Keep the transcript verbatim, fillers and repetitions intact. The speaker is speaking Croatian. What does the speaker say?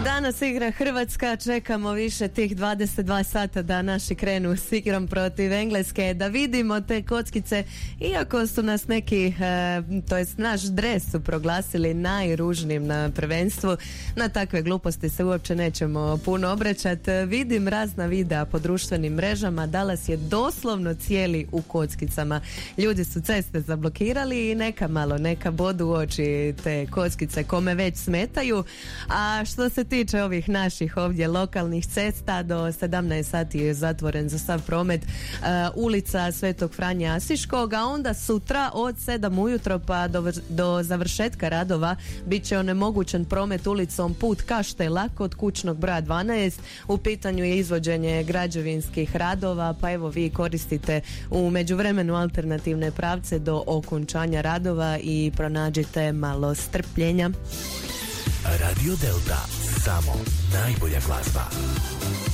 Danas igra Hrvatska, čekamo više tih dvadeset dva sata da naši krenu s igrom protiv Engleske, da vidimo te kockice, iako su nas neki, e, to jest naš dres su proglasili najružnijim na prvenstvu. Na takve gluposti se uopće nećemo puno obraćati. Vidim razna videa po društvenim mrežama, Dallas je doslovno cijeli u kockicama. Ljudi su ceste zablokirali i neka malo, neka bodu u oči te kockice kome već smetaju. A što se tiče ovih naših ovdje lokalnih cesta, do sedamnaest sati je zatvoren za sav promet uh, ulica Svetog Franje Asiškog, a onda sutra od sedam ujutro pa do, do završetka radova bit će onemogućen promet ulicom Put Kaštela kod kućnog broja dvanaest. U pitanju je izvođenje građevinskih radova, pa evo vi koristite u međuvremenu alternativne pravce do okončanja radova i pronađite malo strpljenja. Radio Delta, samo najbolja glazba.